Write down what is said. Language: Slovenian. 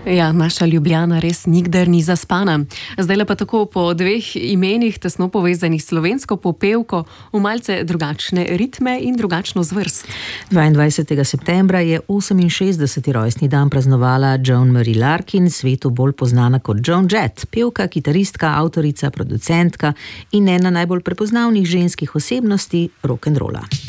Ja, naša Ljubljana res nikdar ni zaspana. Zdajle pa tako po dveh imenih tesno povezanih slovensko popevko v malce drugačne ritme in drugačno zvrst. 22. septembra je 68. rojstni dan praznovala Joan Marie Larkin, svetu bolj poznana kot Joan Jett, pevka, kitaristka, avtorica, producentka in ena najbolj prepoznavnih ženskih osebnosti rock'n'rolla.